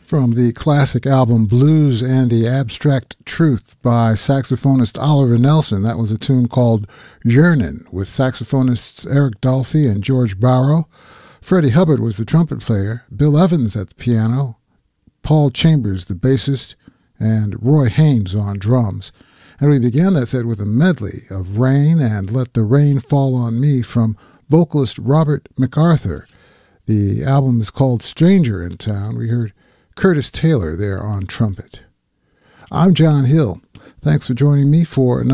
From the classic album Blues and the Abstract Truth by saxophonist Oliver Nelson, that was a tune called Yearnin' with saxophonists Eric Dolphy and George Barrow. Freddie Hubbard was the trumpet player, Bill Evans at the piano, Paul Chambers the bassist, and Roy Haynes on drums. And we began that set with a medley of Rain and Let the Rain Fall on Me from vocalist Robert MacArthur. The album is called Stranger in Town. We heard Curtis Taylor there on trumpet. I'm John Hill. Thanks for joining me for another